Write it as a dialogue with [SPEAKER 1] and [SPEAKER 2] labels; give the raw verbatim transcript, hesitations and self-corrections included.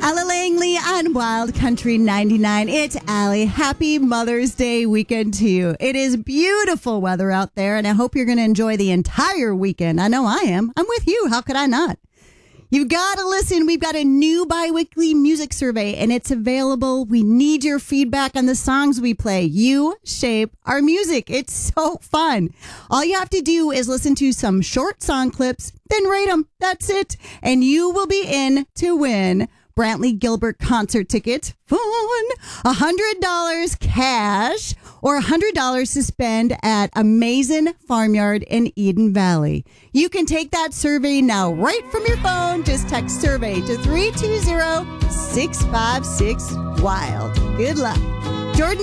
[SPEAKER 1] Allie Langley on Wild Country ninety-nine. It's Allie. Happy Mother's Day weekend to you. It is beautiful weather out there, and I hope you're going to enjoy the entire weekend. I know I am. I'm with you. How could I not? You've got to listen. We've got a new bi-weekly music survey, and it's available. We need your feedback on the songs we play. You shape our music. It's so fun. All you have to do is listen to some short song clips, then rate them. That's it. And you will be in to win Brantley Gilbert concert tickets, fun, one hundred dollars cash, or one hundred dollars to spend at Amazing Farmyard in Eden Valley. You can take that survey now right from your phone. Just text survey to three two zero, six five six, WILD. Good luck.